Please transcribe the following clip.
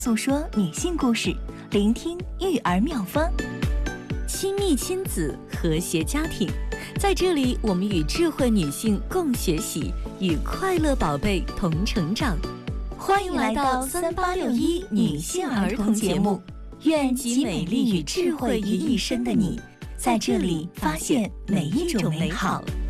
诉说女性故事，聆听育儿妙方。 亲密亲子，和谐家庭，在这里我们与智慧女性共学习，与快乐宝贝同成长。欢迎来到3861女性儿童节目，愿集美丽与智慧于一身的你，在这里发现每一种美好。